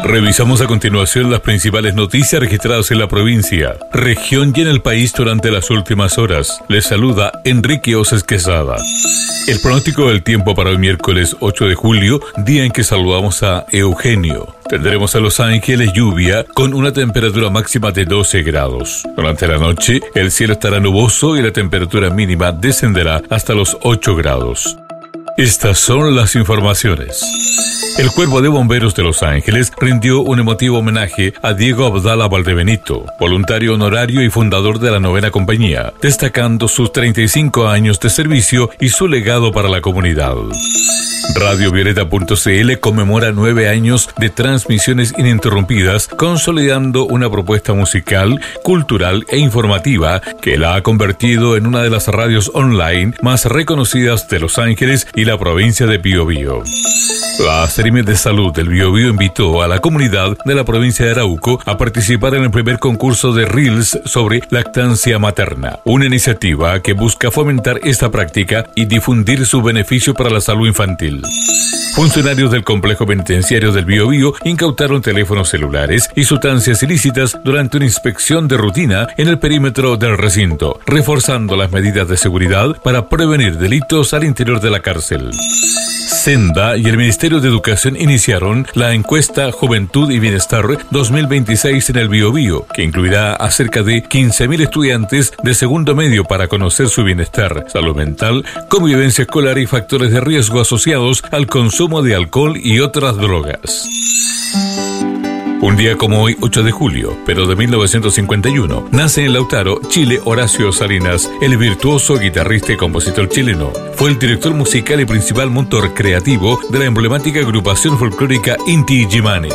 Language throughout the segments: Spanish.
Revisamos a continuación las principales noticias registradas en la provincia, región y en el país durante las últimas horas. Les saluda Enrique Oses Quesada. El pronóstico del tiempo para el miércoles 8 de julio, día en que saludamos a Eugenio. Tendremos a Los Ángeles lluvia con una temperatura máxima de 12 grados. Durante la noche, el cielo estará nuboso y la temperatura mínima descenderá hasta los 8 grados. Estas son las informaciones. El Cuerpo de Bomberos de Los Ángeles rindió un emotivo homenaje a Diego Abdala Valdebenito, voluntario honorario y fundador de la 9ª compañía, destacando sus 35 años de servicio y su legado para la comunidad. Radiovioleta.cl conmemora 9 años de transmisiones ininterrumpidas, consolidando una propuesta musical, cultural e informativa que la ha convertido en una de las radios online más reconocidas de Los Ángeles y la provincia de Biobío. La Seremi de Salud del Biobío invitó a la comunidad de la provincia de Arauco a participar en el primer concurso de Reels sobre lactancia materna, una iniciativa que busca fomentar esta práctica y difundir su beneficio para la salud infantil. Funcionarios del complejo penitenciario del Biobío incautaron teléfonos celulares y sustancias ilícitas durante una inspección de rutina en el perímetro del recinto, reforzando las medidas de seguridad para prevenir delitos al interior de la cárcel. Senda y el Ministerio de Educación iniciaron la encuesta Juventud y Bienestar 2026 en el Biobío, que incluirá a cerca de 15.000 estudiantes de segundo medio para conocer su bienestar, salud mental, convivencia escolar y factores de riesgo asociados al consumo de alcohol y otras drogas. Un día como hoy, 8 de julio, pero de 1951, nace en Lautaro, Chile, Horacio Salinas, el virtuoso guitarrista y compositor chileno. Fue el director musical y principal motor creativo de la emblemática agrupación folclórica Inti Illimani.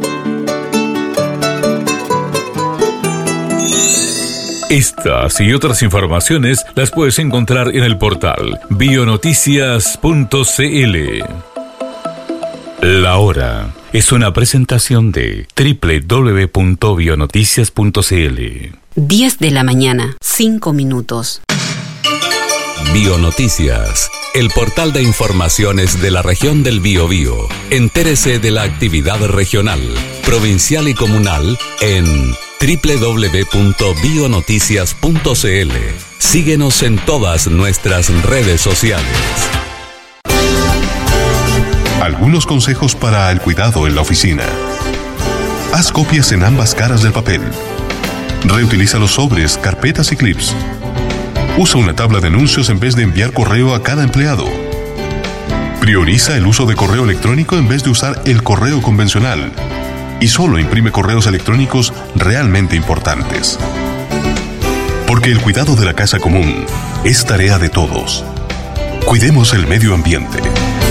Estas y otras informaciones las puedes encontrar en el portal bionoticias.cl. La hora es una presentación de www.bionoticias.cl. 10 de la mañana, 5 minutos. Bionoticias, el portal de informaciones de la región del Biobío. Entérese de la actividad regional, provincial y comunal en www.bionoticias.cl. Síguenos en todas nuestras redes sociales. Algunos consejos para el cuidado en la oficina. Haz copias en ambas caras del papel. Reutiliza los sobres, carpetas y clips. Usa una tabla de anuncios en vez de enviar correo a cada empleado. Prioriza el uso de correo electrónico en vez de usar el correo convencional. Y solo imprime correos electrónicos realmente importantes. Porque el cuidado de la casa común es tarea de todos. Cuidemos el medio ambiente.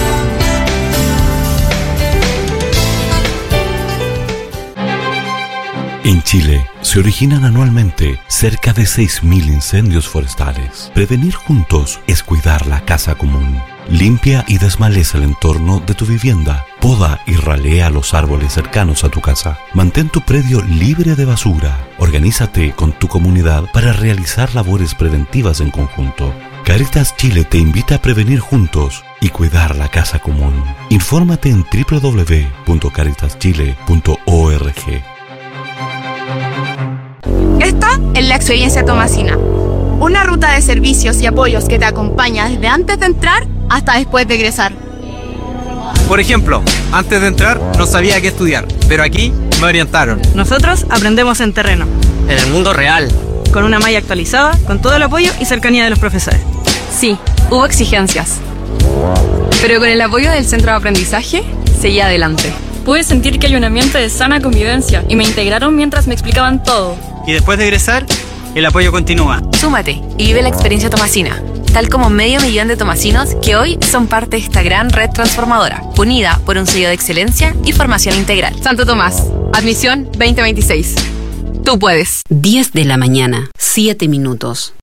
En Chile se originan anualmente cerca de 6.000 incendios forestales. Prevenir juntos es cuidar la casa común. Limpia y desmaleza el entorno de tu vivienda. Poda y ralea los árboles cercanos a tu casa. Mantén tu predio libre de basura. Organízate con tu comunidad para realizar labores preventivas en conjunto. Cáritas Chile te invita a prevenir juntos y cuidar la casa común. Infórmate en www.caritaschile.org. Esta es la experiencia Tomasina, una ruta de servicios y apoyos que te acompaña desde antes de entrar hasta después de egresar. Por ejemplo, antes de entrar no sabía qué estudiar, pero aquí me orientaron. Nosotros aprendemos en terreno, en el mundo real, con una malla actualizada, con todo el apoyo y cercanía de los profesores. Sí, hubo exigencias, pero con el apoyo del centro de aprendizaje, seguí adelante. Pude sentir que hay un ambiente de sana convivencia y me integraron mientras me explicaban todo. Y después de egresar, el apoyo continúa. Súmate y vive la experiencia Tomasina, tal como 500.000 de tomasinos que hoy son parte de esta gran red transformadora, unida por un sello de excelencia y formación integral. Santo Tomás, admisión 2026. Tú puedes. 10 de la mañana, 7 minutos.